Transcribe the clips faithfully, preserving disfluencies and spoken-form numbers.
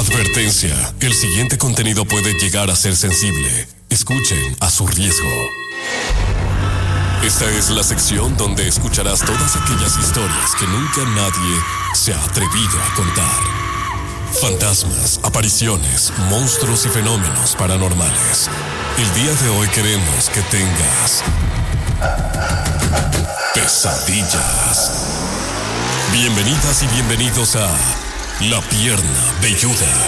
Advertencia, el siguiente contenido puede llegar a ser sensible. Escuchen a su riesgo. Esta es la sección donde escucharás todas aquellas historias que nunca nadie se ha atrevido a contar. Fantasmas, apariciones, monstruos y fenómenos paranormales. El día de hoy queremos que tengas pesadillas. Bienvenidas y bienvenidos a La Pierna Velluda.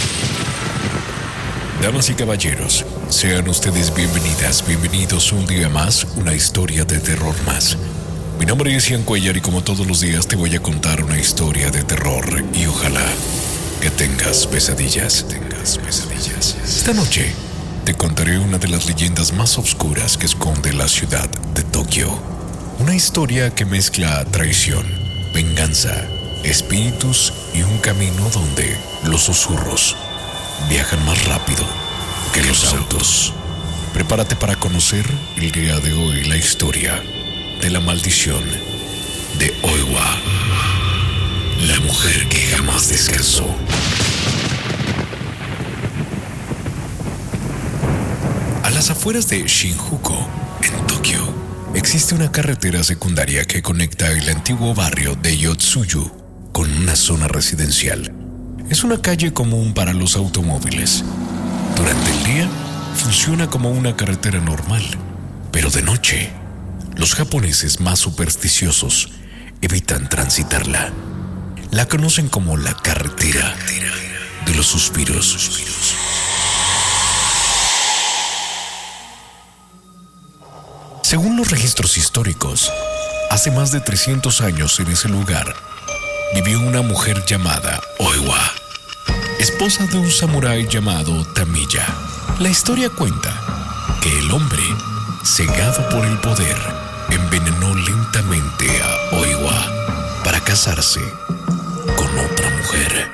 Damas y caballeros, sean ustedes bienvenidas, bienvenidos un día más, una historia de terror más. Mi nombre es Ian Cuellar y como todos los días te voy a contar una historia de terror y ojalá que tengas pesadillas, tengas pesadillas. Esta noche te contaré una de las leyendas más oscuras que esconde la ciudad de Tokio. Una historia que mezcla traición, venganza, espíritus y un camino donde los susurros viajan más rápido que los autos. Prepárate para conocer el día de hoy la historia de la maldición de Oiwa, la mujer que jamás descansó. A las afueras de Shinjuku, en Tokio, existe una carretera secundaria que conecta el antiguo barrio de Yotsuyu con una zona residencial. Es una calle común para los automóviles. Durante el día, funciona como una carretera normal, pero de noche, los japoneses más supersticiosos evitan transitarla. La conocen como la carretera de los suspiros. Según los registros históricos, hace más de trescientos años en ese lugar vivió una mujer llamada Oiwa, esposa de un samurái llamado Tamiya. La historia cuenta que el hombre, cegado por el poder, envenenó lentamente a Oiwa para casarse con otra mujer.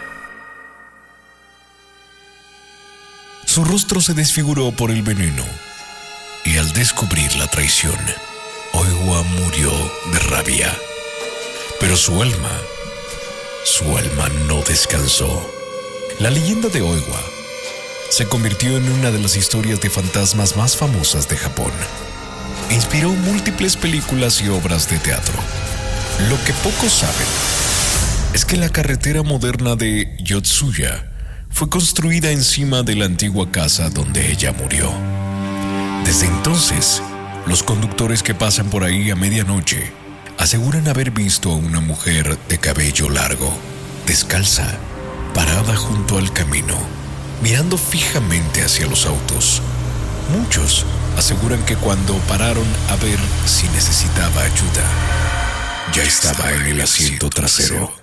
Su rostro se desfiguró por el veneno y al descubrir la traición, Oiwa murió de rabia. Pero su alma, su alma no descansó. La leyenda de Oiwa se convirtió en una de las historias de fantasmas más famosas de Japón. Inspiró múltiples películas y obras de teatro. Lo que pocos saben es que la carretera moderna de Yotsuya fue construida encima de la antigua casa donde ella murió. Desde entonces, los conductores que pasan por ahí a medianoche aseguran haber visto a una mujer de cabello largo, descalza, parada junto al camino, mirando fijamente hacia los autos. Muchos aseguran que cuando pararon a ver si necesitaba ayuda, ya estaba en el asiento trasero.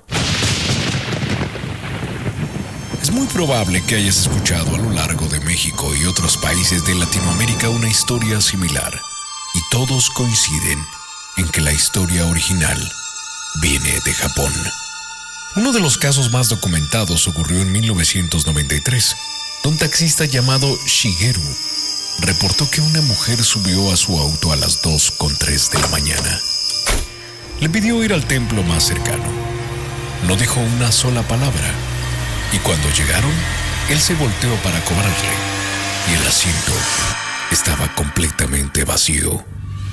Es muy probable que hayas escuchado a lo largo de México y otros países de Latinoamérica una historia similar, y todos coinciden en que la historia original viene de Japón. Uno de los casos más documentados ocurrió en mil novecientos noventa y tres. Un taxista llamado Shigeru reportó que una mujer subió a su auto a las dos con tres de la mañana. Le pidió ir al templo más cercano. No dijo una sola palabra, y cuando llegaron, él se volteó para cobrarle, y el asiento estaba completamente vacío.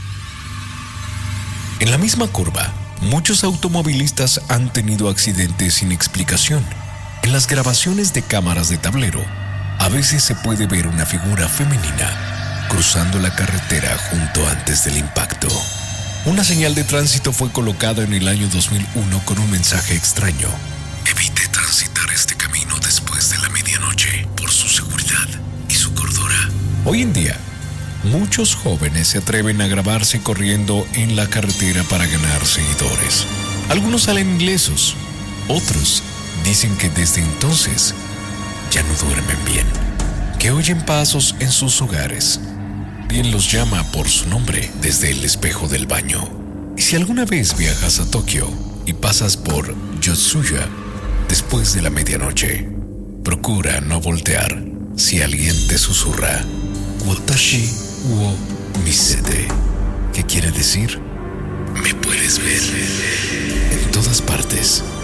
En la misma curva, muchos automovilistas han tenido accidentes sin explicación. En las grabaciones de cámaras de tablero, a veces se puede ver una figura femenina cruzando la carretera junto antes del impacto. Una señal de tránsito fue colocada en el año dos mil uno con un mensaje extraño: evite transitar este camino después de la medianoche por su seguridad y su cordura. Hoy en día, muchos jóvenes se atreven a grabarse corriendo en la carretera para ganar seguidores. Algunos salen ilesos, otros dicen que desde entonces ya no duermen bien, que oyen pasos en sus hogares. Quien los llama por su nombre desde el espejo del baño. Y si alguna vez viajas a Tokio y pasas por Yotsuya después de la medianoche, procura no voltear si alguien te susurra Watashi wo misete, que quiere decir me puedes ver. En todas partes